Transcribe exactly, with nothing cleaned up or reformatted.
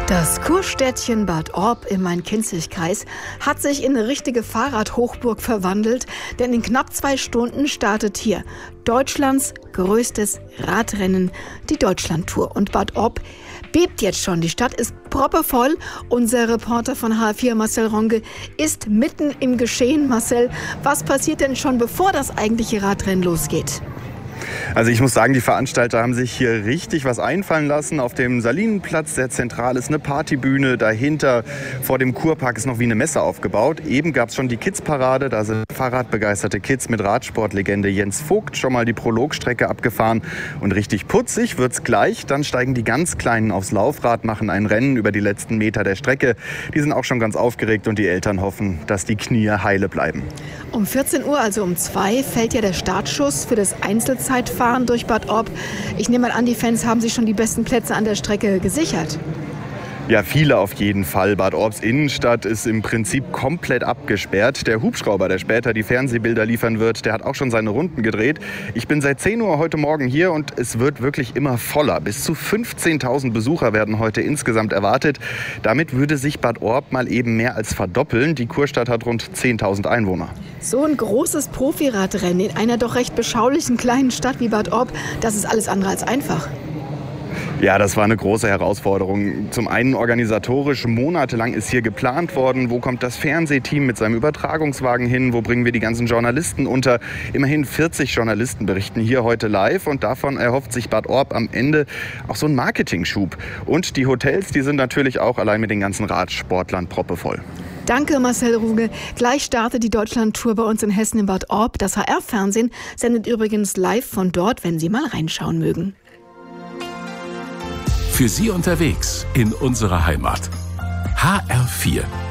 Das Kurstädtchen Bad Orb im Main-Kinzig-Kreis hat sich in eine richtige Fahrradhochburg verwandelt, denn in knapp zwei Stunden startet hier Deutschlands größtes Radrennen, die Deutschlandtour. Und Bad Orb bebt jetzt schon. Die Stadt ist proppevoll. Unser Reporter von H R vier, Marcel Ronge, ist mitten im Geschehen. Marcel, was passiert denn schon, bevor das eigentliche Radrennen losgeht? Also ich muss sagen, die Veranstalter haben sich hier richtig was einfallen lassen. Auf dem Salinenplatz, sehr zentral, ist eine Partybühne. Dahinter vor dem Kurpark ist noch wie eine Messe aufgebaut. Eben gab es schon die Kids-Parade. Da sind fahrradbegeisterte Kids mit Radsportlegende Jens Vogt schon mal die Prologstrecke abgefahren. Und richtig putzig wird's gleich. Dann steigen die ganz Kleinen aufs Laufrad, machen ein Rennen über die letzten Meter der Strecke. Die sind auch schon ganz aufgeregt und die Eltern hoffen, dass die Knie heile bleiben. Um vierzehn Uhr, also um zwei, fällt ja der Startschuss für das Einzelzeitfahren durch Bad Orb. Ich nehme mal an, die Fans haben sich schon die besten Plätze an der Strecke gesichert. Ja, viele auf jeden Fall. Bad Orbs Innenstadt ist im Prinzip komplett abgesperrt. Der Hubschrauber, der später die Fernsehbilder liefern wird, der hat auch schon seine Runden gedreht. Ich bin seit zehn Uhr heute Morgen hier und es wird wirklich immer voller. Bis zu fünfzehntausend Besucher werden heute insgesamt erwartet. Damit würde sich Bad Orb mal eben mehr als verdoppeln. Die Kurstadt hat rund zehntausend Einwohner. So ein großes Profiradrennen in einer doch recht beschaulichen kleinen Stadt wie Bad Orb, das ist alles andere als einfach. Ja, das war eine große Herausforderung. Zum einen organisatorisch, monatelang ist hier geplant worden. Wo kommt das Fernsehteam mit seinem Übertragungswagen hin? Wo bringen wir die ganzen Journalisten unter? Immerhin vierzig Journalisten berichten hier heute live und davon erhofft sich Bad Orb am Ende auch so einen Marketing-Schub. Und die Hotels, die sind natürlich auch allein mit den ganzen Radsportlern proppevoll. Danke, Marcel Runge. Gleich startet die Deutschlandtour bei uns in Hessen in Bad Orb. Das H R-Fernsehen sendet übrigens live von dort, wenn Sie mal reinschauen mögen. Für Sie unterwegs in unserer Heimat. H R vier